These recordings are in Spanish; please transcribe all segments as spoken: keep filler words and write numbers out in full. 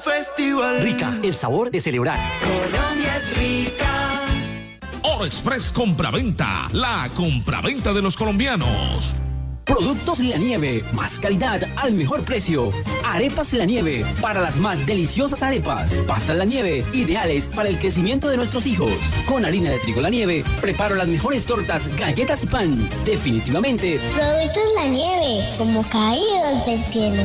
festival. Rica, el sabor de celebrar. Colombia es rica. Oro Express Compraventa, la compraventa de los colombianos. Productos La Nieve, más calidad al mejor precio. Arepas La Nieve, para las más deliciosas arepas. Pastas La Nieve, ideales para el crecimiento de nuestros hijos. Con harina de trigo La Nieve, preparo las mejores tortas, galletas y pan. Definitivamente. Productos La Nieve, como caídos del cielo.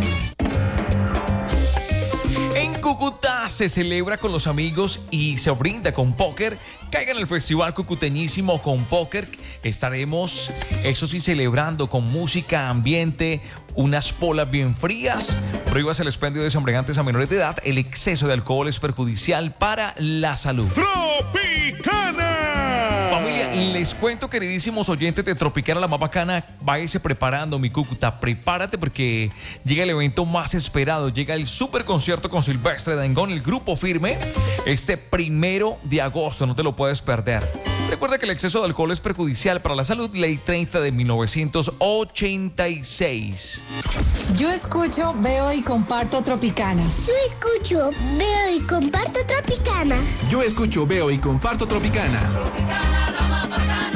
En Cúcuta se celebra con los amigos y se brinda con póker. Caigan al Festival Cucuteñísimo con póker. Estaremos, eso sí, celebrando con música, ambiente, unas polas bien frías. Prohíbas el expendio de desembriagantes a menores de edad. El exceso de alcohol es perjudicial para la salud. ¡Tropicana! Familia, les cuento, queridísimos oyentes de Tropicana, la más bacana. Váyase preparando, mi Cúcuta. Prepárate porque llega el evento más esperado. Llega el super concierto con Silvestre Dangond, el Grupo Firme, este primero de agosto. No te lo puedes perder. Recuerda que el exceso de alcohol es perjudicial para la salud. Ley treinta de mil novecientos ochenta y seis. Yo escucho, veo y comparto Tropicana. Yo escucho, veo y comparto Tropicana. Yo escucho, veo y comparto Tropicana. Tropicana, la más bacana.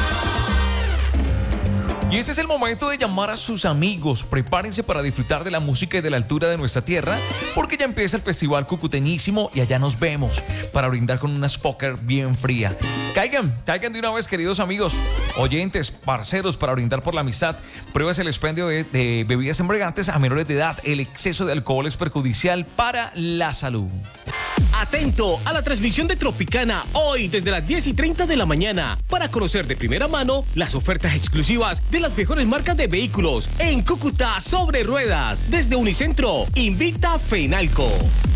Y este es el momento de llamar a sus amigos. Prepárense para disfrutar de la música y de la altura de nuestra tierra, porque ya empieza el Festival Cucuteñísimo y allá nos vemos para brindar con unas póker bien fría. Caigan, caigan de una vez, queridos amigos, oyentes, parceros, para brindar por la amistad. Pruebas el expendio de, de bebidas embriagantes a menores de edad. El exceso de alcohol es perjudicial para la salud. Atento a la transmisión de Tropicana hoy desde las diez y treinta de la mañana para conocer de primera mano las ofertas exclusivas de las mejores marcas de vehículos en Cúcuta sobre ruedas. Desde Unicentro, invita Fenalco.